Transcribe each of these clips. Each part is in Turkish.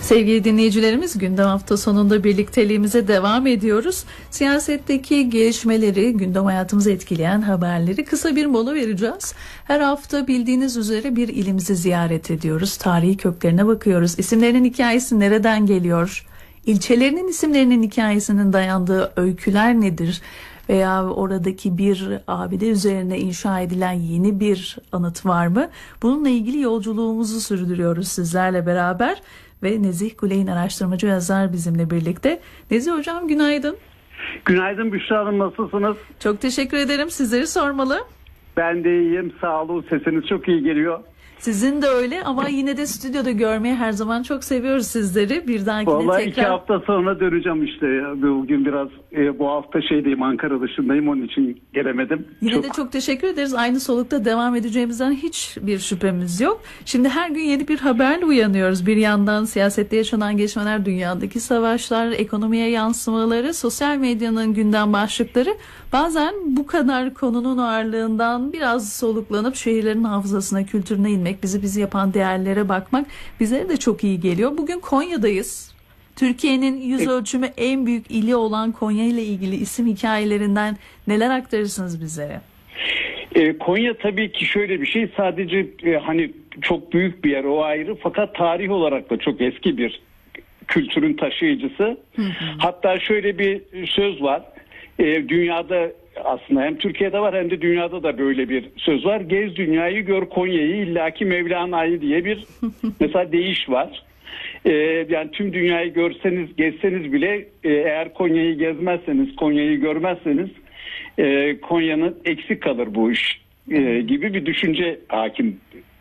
Sevgili dinleyicilerimiz, gündem hafta sonunda birlikteliğimize devam ediyoruz. Siyasetteki gelişmeleri, gündem hayatımızı etkileyen haberleri kısa bir mola vereceğiz. Her hafta bildiğiniz üzere bir ilimizi ziyaret ediyoruz. Tarihi köklerine bakıyoruz. İsimlerinin hikayesi nereden geliyor? İlçelerinin isimlerinin hikayesinin dayandığı öyküler nedir? Veya oradaki bir abide üzerine inşa edilen yeni bir anıt var mı? Bununla ilgili yolculuğumuzu sürdürüyoruz sizlerle beraber. Ve Nezih Kuley'in araştırmacı yazar bizimle birlikte. Nezih Hocam günaydın. Günaydın Büşra Hanım, nasılsınız? Çok teşekkür ederim. Sizleri sormalı. Ben de iyiyim, sağ olun. Sesiniz çok iyi geliyor. Sizin de öyle ama yine de stüdyoda görmeyi her zaman çok seviyoruz sizleri. Bir dahakine Vallahi tekrar... 2 hafta sonra döneceğim işte. Bugün biraz bu hafta şeydeyim, Ankara dışındayım, onun için gelemedim. Yine de çok teşekkür ederiz. Aynı solukta devam edeceğimizden hiçbir şüphemiz yok. Şimdi her gün yeni bir haberle uyanıyoruz. Bir yandan siyasette yaşanan gelişmeler, dünyadaki savaşlar, ekonomiye yansımaları, sosyal medyanın gündem başlıkları. Bazen bu kadar konunun ağırlığından biraz soluklanıp şehirlerin hafızasına, kültürüne inmek, bizi yapan değerlere bakmak bizlere de çok iyi geliyor. Bugün Konya'dayız. Türkiye'nin yüz ölçümü en büyük ili olan Konya ile ilgili isim hikayelerinden neler aktarırsınız bizlere? Konya tabii ki şöyle bir şey, sadece hani çok büyük bir yer, o ayrı, fakat tarih olarak da çok eski bir kültürün taşıyıcısı. Hatta şöyle bir söz var, dünyada aslında hem Türkiye'de var hem de dünyada da böyle bir söz var. Gez dünyayı, gör Konya'yı, illaki Mevlana'yı diye bir mesela deyiş var. Yani tüm dünyayı görseniz, gezseniz bile eğer Konya'yı gezmezseniz, Konya'yı görmezseniz Konya'nın eksik kalır bu iş gibi bir düşünce hakim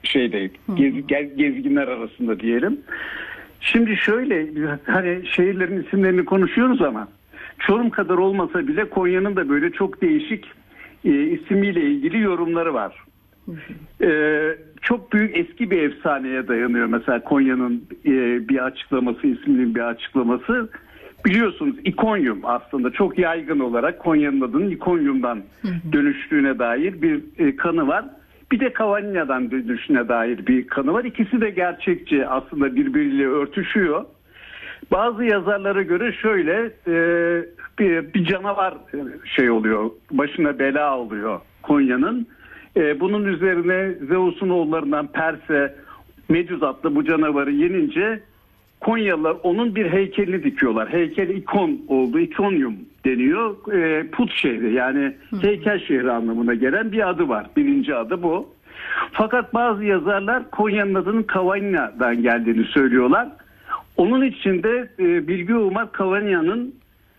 gezginler arasında diyelim. Şimdi şöyle, hani şehirlerin isimlerini konuşuyoruz ama Çorum kadar olmasa bile Konya'nın da böyle çok değişik ismiyle ilgili yorumları var. Çok büyük eski bir efsaneye dayanıyor mesela Konya'nın bir açıklaması, isminin bir açıklaması. Biliyorsunuz İkonyum aslında çok yaygın olarak Konya'nın adının İkonyum'dan dönüştüğüne dair bir kanı var. Bir de Kavanya'dan dönüşüne dair bir kanı var. İkisi de gerçekçi, aslında birbiriyle örtüşüyor. Bazı yazarlara göre şöyle bir canavar oluyor, başına bela oluyor Konya'nın. Bunun üzerine Zeus'un oğullarından Perse, Medüz adlı bu canavarı yenince Konyalılar onun bir heykelini dikiyorlar. Heykel ikon oldu, İkonyum deniyor. Put şehri, yani heykel şehri anlamına gelen bir adı var. Birinci adı bu. Fakat bazı yazarlar Konya'nın adının Kavanya'dan geldiğini söylüyorlar. Onun içinde Bilge Umar Kavanya'nın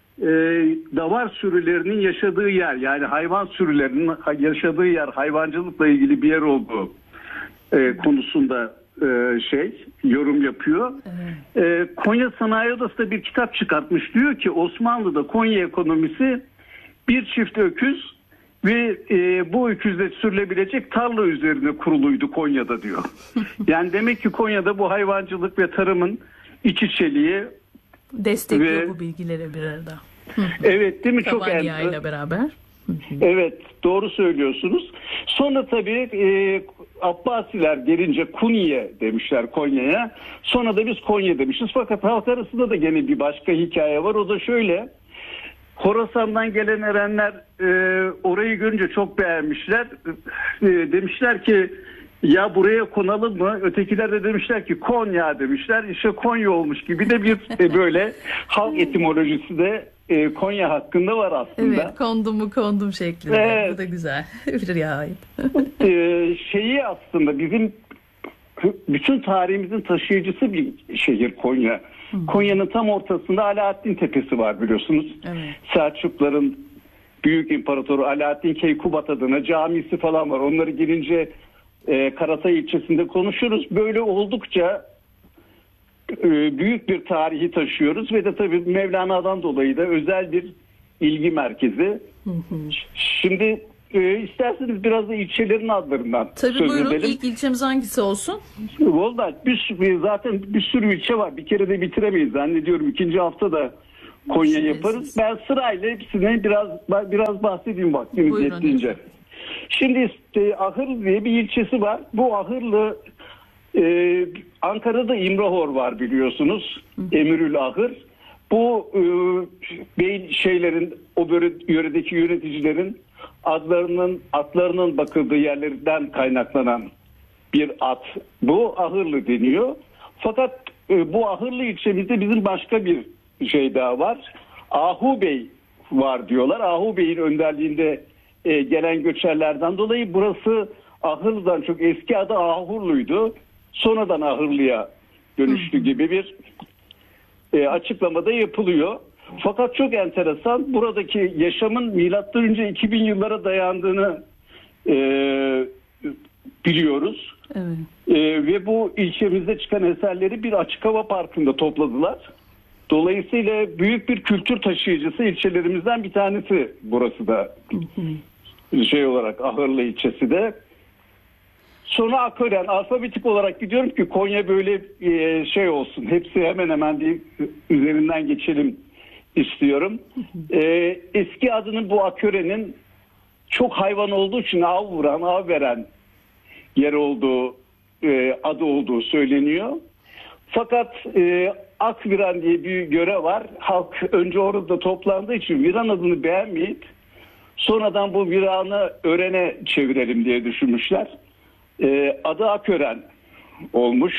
davar sürülerinin yaşadığı yer, yani hayvan sürülerinin yaşadığı yer, hayvancılıkla ilgili bir yer olduğu konusunda yorum yapıyor. Konya Sanayi Odası da bir kitap çıkartmış, diyor ki Osmanlı'da Konya ekonomisi bir çift öküz ve bu öküzle sürülebilecek tarla üzerine kuruluydu Konya'da diyor. Yani demek ki Konya'da bu hayvancılık ve tarımın iç içeliği destekliyor bu bilgilere bir arada. Evet, değil mi? Kavanya ile beraber. Evet, doğru söylüyorsunuz. Sonra tabii Abbasiler gelince Kunye demişler Konya'ya. Sonra da biz Konya demişiz. Fakat halk arasında da gene bir başka hikaye var. O da şöyle. Horasan'dan gelen erenler orayı görünce çok beğenmişler. Demişler ki ya buraya konalım mı? Ötekiler de demişler ki Konya demişler. İşte Konya olmuş gibi de bir böyle halk etimolojisi de Konya hakkında var aslında. Evet, kondum şeklinde. Evet. Bu da güzel. Bir rivayet. Şeyi aslında bizim bütün tarihimizin taşıyıcısı bir şehir Konya. Konya'nın tam ortasında Alaaddin Tepesi var, biliyorsunuz. Evet. Selçukluların büyük imparatoru Alaaddin Keykubat adına camisi falan var. Onları gelince Karatay ilçesinde konuşuruz. Böyle oldukça büyük bir tarihi taşıyoruz ve de tabii Mevlana'dan dolayı da özel bir ilgi merkezi. Şimdi isterseniz biraz da ilçelerin adlarından tabii söz buyurun, edelim. İlk ilçemiz hangisi olsun? Vallahi zaten bir sürü ilçe var. Bir kere de bitiremeyiz. Zannediyorum ikinci hafta da Konya yaparız. Ben sırayla hepsine biraz bahsedeyim vaktimiz yettiğince. Şimdi Ahırlı diye bir ilçesi var. Bu Ahırlı Ankara'da İmrahor var biliyorsunuz. Emirül Ahır. Bu o yöredeki yöneticilerin atlarının bakıldığı yerlerden kaynaklanan bir at. Bu Ahırlı deniyor. Fakat bu Ahırlı ilçemizde bizim başka bir şey daha var. Ahu Bey var diyorlar. Ahu Bey'in önderliğinde gelen göçerlerden dolayı burası Ahırlı'dan çok, eski adı Ahurlu'ydu. Sonradan Ahırlı'ya dönüştü gibi bir açıklamada yapılıyor. Fakat çok enteresan, buradaki yaşamın milattan önce 2000 yıllara dayandığını biliyoruz. Evet. Ve bu ilçemizde çıkan eserleri bir açık hava parkında topladılar. Dolayısıyla büyük bir kültür taşıyıcısı ilçelerimizden bir tanesi burası da. Olarak Ahırlı ilçesi de. Sonra Akören, alfabetik olarak gidiyorum ki Konya böyle olsun. Hepsi hemen hemen bir üzerinden geçelim istiyorum. Eski adının bu Akören'in çok hayvan olduğu için av veren yer olduğu, adı olduğu söyleniyor. Fakat Akviran diye bir yöre var. Halk önce orada toplandığı için Viran adını beğenmeyip sonradan bu Viran'ı Ören'e çevirelim diye düşünmüşler. Adı Akören olmuş.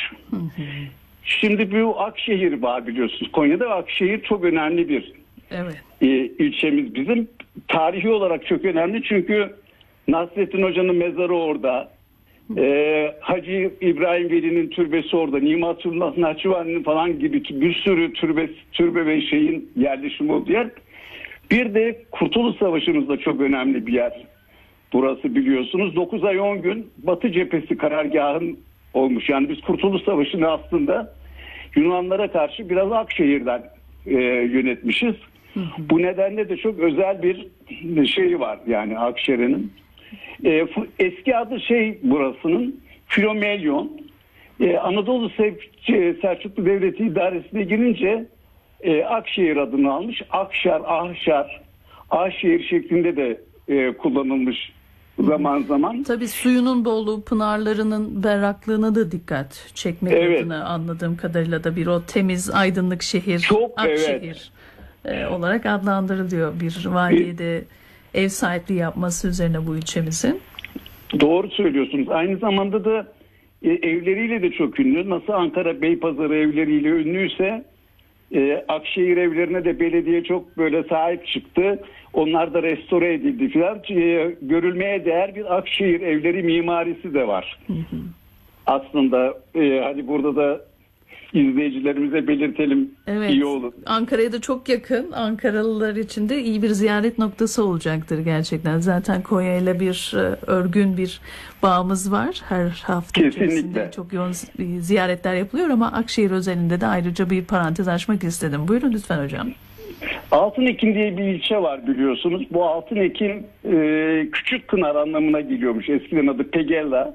Şimdi bu Akşehir var biliyorsunuz. Konya'da Akşehir çok önemli bir ilçemiz bizim. Tarihi olarak çok önemli çünkü Nasrettin Hoca'nın mezarı orada. Hacı İbrahim Veli'nin türbesi orada. Nimetullah Nahçıvani'nin falan gibi bir sürü türbe ve şeyin yerleşimi olduğu yer. Bir de Kurtuluş Savaşı'mızda çok önemli bir yer. Burası biliyorsunuz 9 ay 10 gün Batı cephesi karargahın olmuş. Yani biz Kurtuluş Savaşı'nı aslında Yunanlara karşı biraz Akşehir'den yönetmişiz. Bu nedenle de çok özel bir şeyi var yani Akşehir'in. Eski adı burasının Filomelyon. Anadolu Selçuklu Devleti idaresine girince Akşehir adını almış. Akşar, Ahşar, Ahşehir şeklinde de kullanılmış zaman zaman. Tabii suyunun bolluğu, pınarlarının berraklığına da dikkat çekmek adına anladığım kadarıyla da bir o temiz, aydınlık şehir, çok, Akşehir olarak adlandırılıyor. Bir valide ev sahipliği yapması üzerine bu ilçemizin. Doğru söylüyorsunuz. Aynı zamanda da evleriyle de çok ünlü. Nasıl Ankara Beypazarı evleriyle ünlüyse Akşehir evlerine de belediye çok böyle sahip çıktı. Onlar da restore edildi filan. Görülmeye değer bir Akşehir evleri mimarisi de var. Aslında hani burada da izleyicilerimize belirtelim, iyi olur. Ankara'ya da çok yakın. Ankaralılar için de iyi bir ziyaret noktası olacaktır gerçekten. Zaten Konya ile bir örgün bir bağımız var. Her hafta içerisinde çok yoğun ziyaretler yapılıyor ama Akşehir özelinde de ayrıca bir parantez açmak istedim. Buyurun lütfen hocam. Altınekin diye bir ilçe var biliyorsunuz. Bu Altınekin Küçük Kınar anlamına geliyormuş. Eskiden adı Pegella.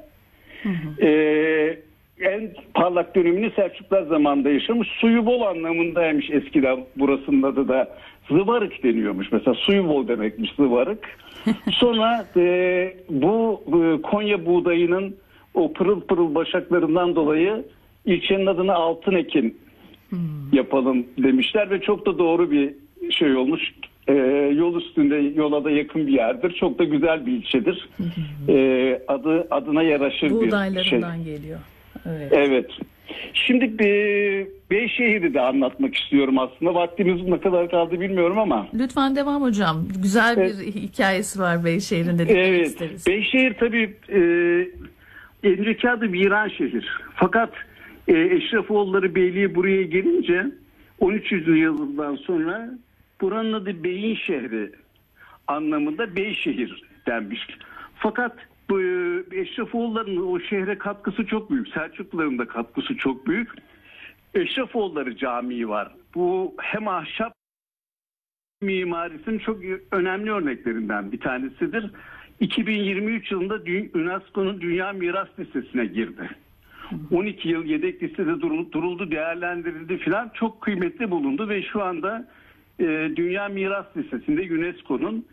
En parlak dönemini Selçuklular zamanında yaşamış. Suyu bol anlamındaymış eskiden. Burasının adı da Zıvarık deniyormuş. Mesela suyu bol demekmiş Zıvarık. Sonra bu Konya buğdayının o pırıl pırıl başaklarından dolayı ilçenin adını Altınekin yapalım demişler ve çok da doğru bir şey olmuş. Yol üstünde, yola da yakın bir yerdir. Çok da güzel bir ilçedir. Adına yaraşır bir şey. Buğdaylarından geliyor. Evet. Şimdi Beyşehir'i de anlatmak istiyorum aslında. Vaktimiz ne kadar kaldı bilmiyorum ama. Lütfen devam hocam. Güzel bir hikayesi var Beyşehir'in de. Evet. Beyşehir tabii önceki adı Viranşehir. Fakat Eşrefoğulları Beyliği buraya gelince 13. yüzyıldan sonra buranın adı Beyin şehri anlamında Beyşehir denmiş. Fakat bu Eşrefoğulları'nın o şehre katkısı çok büyük. Selçukluların da katkısı çok büyük. Eşrefoğulları Camii var. Bu hem ahşap mimarisinin çok önemli örneklerinden bir tanesidir. 2023 yılında UNESCO'nun Dünya Miras Listesi'ne girdi. 12 yıl yedek listede duruldu, değerlendirildi filan, çok kıymetli bulundu ve şu anda Dünya Miras Listesi'nde UNESCO'nun